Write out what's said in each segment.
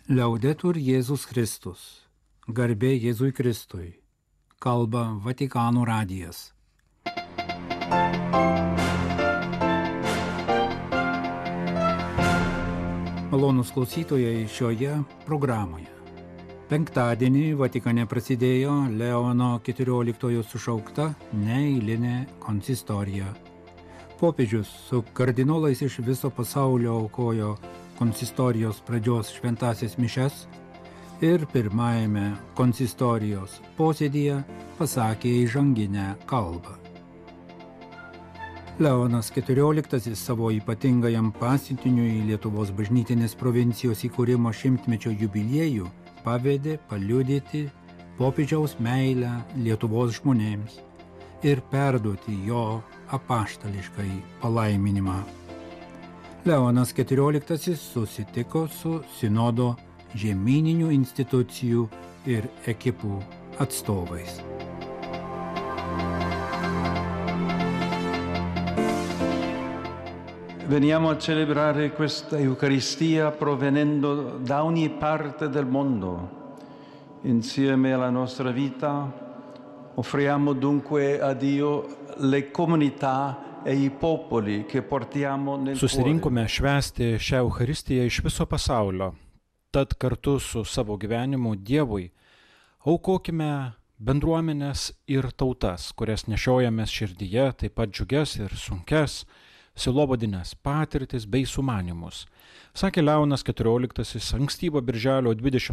Liaudetur Jėzus Kristus. Garbė Jėzui Kristui. Kalba Vatikano radijas. Malonūs klausytojai šioje programoje. Penktadienį Vatikane prasidėjo Leono XIV sušaukta neeilinė konsistorija. Popiežius su kardinolais iš viso pasaulio aukojo konsistorijos pradžios šventąsias mišias ir pirmajame konsistorijos posėdyje pasakė įžanginę kalbą. Leonas XIV savo ypatingajam pasiuntiniui Lietuvos bažnytinės provincijos įkūrimo 100-mečio jubiliejų pavedė paliudyti popiežiaus meilę Lietuvos žmonėms ir perduoti jo apaštališkai palaiminimą. Leonas XIV susitiko su sinodo žemyninių institucijų ir ekipų atstovais. Veniamo a celebrare questa Eucaristia provenendo da ogni parte del mondo. Insieme alla nostra vita offriamo dunque a Dio le comunità e i popoli che portiamo nel cuore. Susirinkome švęsti šią Eucharistiją iš viso pasaulio. Tad kartu su savo gyvenimu Dievui aukokime bendruomenės ir tautas, kurias nešiojamės širdyje, taip pat džiugias ir sunkes, sielovadines patirtis bei sumanimus, sakė Leonas XIV ankstyvo birželio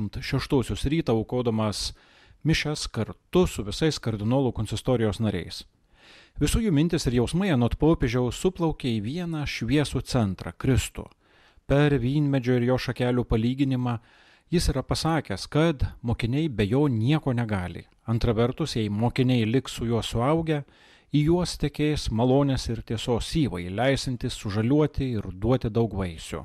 26 rytą aukodamas mišias kartu su visais kardinolų konsistorijos nariais. Visų jų mintis ir jausmai anot popiežiaus suplaukė į vieną šviesų centrą – Kristų. Per vynmedžio ir jo šakelių palyginimą jis yra pasakęs, kad mokiniai be jo nieko negali. Antra vertus, jei mokiniai liks su juo suaugę, į juos tekės malonės ir tiesos syvai, leisantis sužaliuoti ir duoti daug vaisių.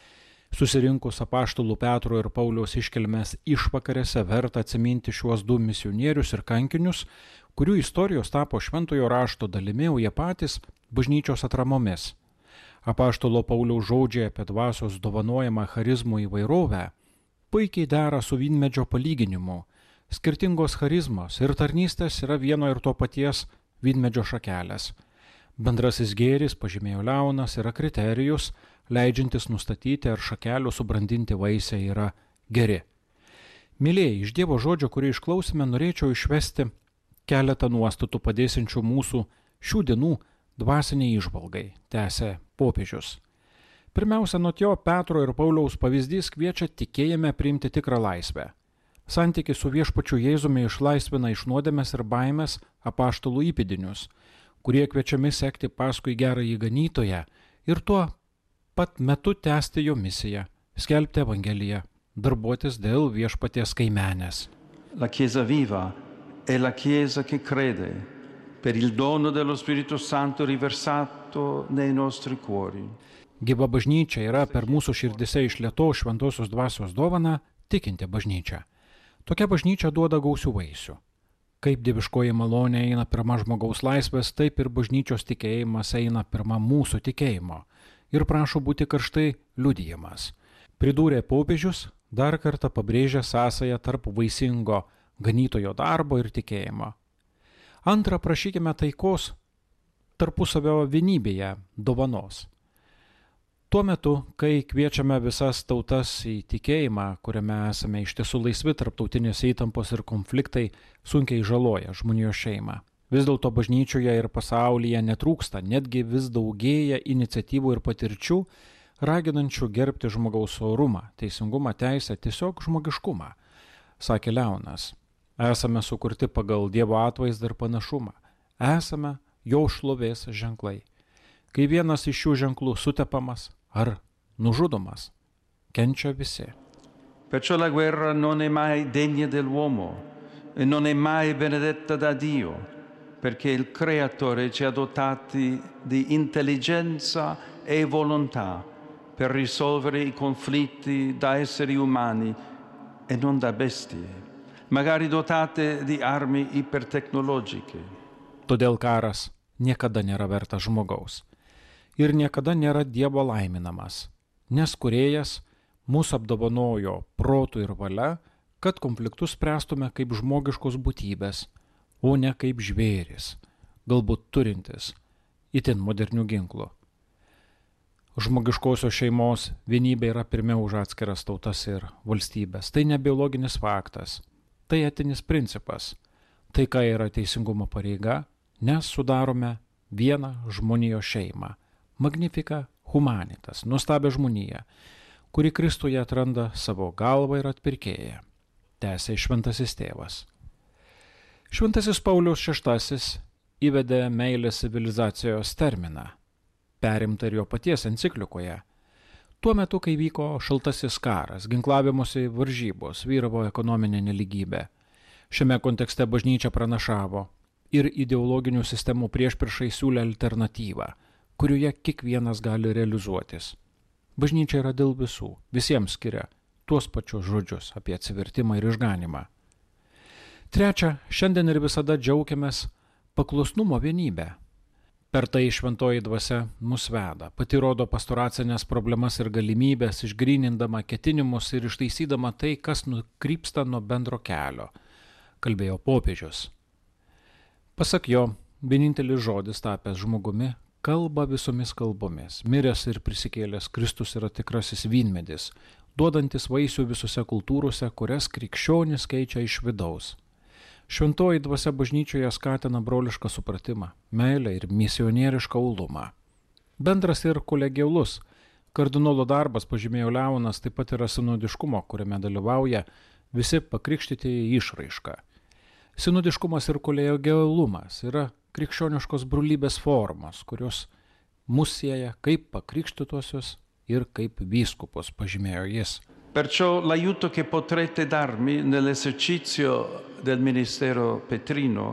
Susirinkus apaštalų Petro ir Pauliaus iškilmės išvakarėse verta atsiminti šiuos du misionierius ir kankinius, kurių istorijos tapo šventojo rašto dalimi, o jie patys bažnyčios atramomis. Apaštalo Pauliaus žodžiai apie dvasios dovanojamą charizmų įvairovę puikiai dera su vynmedžio palyginimu. Skirtingos charizmos ir tarnystės yra vieno ir to paties vynmedžio šakelės. Bendrasis gėris, pažymėjo Leonas, yra kriterijus, leidžiantis nustatyti, ar šakelių subrandinti vaisiai yra geri. Mylėjai, iš Dievo žodžio, kurį išklausime, norėčiau išvesti keletą nuostatų padėsiančių mūsų šių dienų dvasiniai įžvalgai, tęsė popiežius. Pirmiausia, nuo jo Petro ir Pauliaus pavyzdys kviečia tikėjime priimti tikrą laisvę. Santykis su viešpačiu Jėzumi išlaisvina iš nuodėmės ir baimės apaštalų įpėdinius, kurie kviečiami sekti paskui gerąjį ganytoją ir tuo pat metu tęsti jo misiją, skelbti Evangeliją, darbuotis dėl viešpaties kaimenės. La Chiesa viva è la Chiesa che crede per il dono dello Spirito Santo riversato nei nostri cuori. Gyva bažnyčia yra per mūsų širdise išlietos šventosios dvasios dovaną tikinti bažnyčia. Tokia bažnyčia duoda gausių vaisių. Kaip dieviškoji malonė eina pirma žmogaus laisvės, taip ir bažnyčios tikėjimas eina pirma mūsų tikėjimo ir prašo būti karštai liudijamas. Pridūrė popiežius, dar kartą pabrėžė sąsają tarp vaisingo ganytojo darbo ir tikėjimo. Antra, prašykime taikos tarpusavio vienybėje dovanos. Tuo metu, kai kviečiame visas tautas į tikėjimą, kuriame esame iš tiesų laisvi, tarptautinės įtampos ir konfliktai sunkiai žaloja žmonijos šeimą. Vis dėlto bažnyčioje ir pasaulyje netrūksta, netgi vis daugėja iniciatyvų ir patirčių, raginančių gerbti žmogaus orumą, teisingumą, teisę, tiesiog žmogiškumą, sakė Leonas. Esame sukurti pagal Dievo atvaizdą ir panašumą. Esame jo šlovės ženklai. Kai vienas iš šių ženklų sutepamas ar nužudomas, kenčia visi. Perciò la guerra non è mai degna dell'uomo e non è mai benedetta da Dio, perché il Creatore ci ha dotati di intelligenza e volontà per risolvere i conflitti da esseri umani e non da bestie, magari dotate di armi ipertecnologiche. Todėl karas niekada nėra vertas žmogaus ir niekada nėra Dievo laiminamas, nes kūrėjas Mūsų apdovanojo protų ir valia, kad konfliktus spręstume kaip žmogiškos būtybės, o ne kaip žvėris, galbūt turintis itin modernių ginklų. Žmogiškosios šeimos vienybė yra pirmiau už atskiras tautas ir valstybės. Tai ne biologinis faktas, tai etinis principas. Taika yra teisingumo pareiga, nes sudarome vieną žmonijos šeimą. Magnifica humanitas, nuostabią žmoniją, kuri Kristuje atranda savo galvą ir atpirkėją, tęsė šventasis tėvas. Šventasis Paulius VI įvedė meilės civilizacijos terminą, perimtą ir jo paties enciklikoje. Tuo metu, kai vyko šaltasis karas, ginklavimosi varžybos, vyravo ekonominė neligybė. Šiame kontekste bažnyčia pranašavo ir ideologinių sistemų priešpriešai siūlė alternatyvą, kurioje kiekvienas gali realizuotis. Bažnyčia yra dėl visų, visiems skiria tuos pačius žodžius apie atsivertimą ir išganimą. Trečia, šiandien ir visada džiaugiamės paklusnumo vienybę. Per tai šventoji dvasia mus veda, pati rodo pastoracinės problemas ir galimybės, išgrynindama ketinimus ir ištaisydama tai, kas nukrypsta nuo bendro kelio, kalbėjo popiežius. Pasak jo, vienintelis žodis tapęs žmogumi kalba visomis kalbomis. Miręs ir prisikėlęs Kristus yra tikrasis vynmedis, duodantis vaisių visose kultūrose, kurias krikščionis keičia iš vidaus. Šventoji dvasia bažnyčioje skatina brolišką supratimą, meilę ir misionierišką uolumą. Bendras ir kolegialus kardinolo darbas, pažymėjo Leonas, taip pat yra sinodiškumo, kuriame dalyvauja visi pakrikštytieji išraiška. Sinodiškumas ir kolegialumas yra krikščioniškos brolybės formos, kurios mus sieja kaip pakrikštytuosius ir kaip vyskupus, pažymėjo jis. Perciò l'aiuto che potrete darmi nell'esercizio del ministero petrino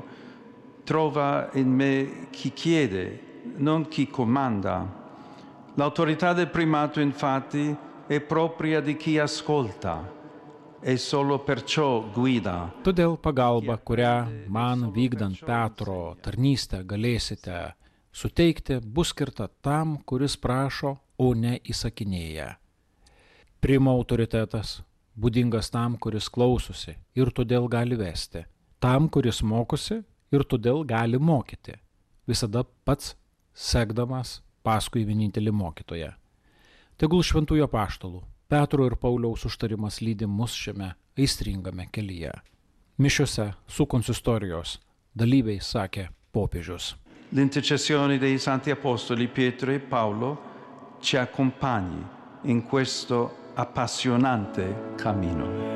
trova in me chi chiede, non chi comanda. L'autorità del primato, infatti, è propria di chi ascolta e solo perciò guida. Todėl pagalba, kurią man vykdant Petro tarnystę galėsite suteikti, bus skirta tam, kuris prašo, o ne įsakinėja. Primo autoritetas būdingas tam, kuris klausosi ir todėl gali vesti, tam, kuris mokosi ir todėl gali mokyti, visada pats sekdamas paskui vienintelį mokytoją. Tegul šventųjų apaštalų Petro ir Pauliaus užtarimas lydi mus šiame aistringame kelyje. Mišiose su konsistorijos dalyviai sakė popiežius. L'intercessione dei santi apostoli Pietro e Paolo ci accompagni in questo appassionante cammino.